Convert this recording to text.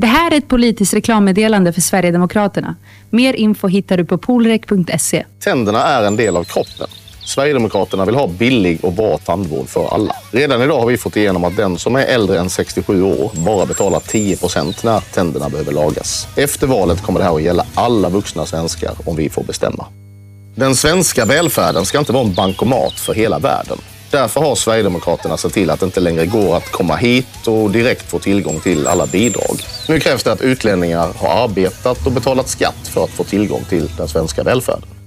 här är ett politiskt reklammeddelande för Sverigedemokraterna. Mer info hittar du på polrek.se. Tänderna är en del av kroppen. Sverigedemokraterna vill ha billig och bra tandvård för alla. Redan idag har vi fått igenom att den som är äldre än 67 år bara betalar 10% när tänderna behöver lagas. Efter valet kommer det här att gälla alla vuxna svenskar om vi får bestämma. Den svenska välfärden ska inte vara en bankomat för hela världen. Därför har Sverigedemokraterna sett till att det inte längre går att komma hit och direkt få tillgång till alla bidrag. Nu krävs det att utlänningar har arbetat och betalat skatt för att få tillgång till den svenska välfärden.